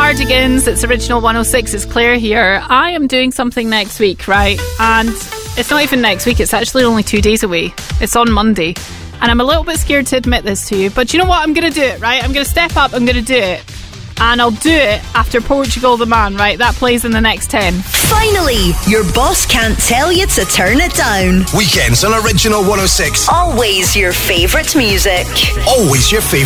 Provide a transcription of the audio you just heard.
Cardigans, it's Original 106, it's Claire here. I am doing something next week, right? And it's not even next week, it's actually only 2 days away. It's on Monday. And I'm a little bit scared to admit this to you, but you know what? I'm going to do it, right? I'm going to step up, I'm going to do it. And I'll do it after Portugal the Man, right? That plays in the next 10. Finally, your boss can't tell you to turn it down. Weekends on Original 106. Always your favourite music. Always your favourite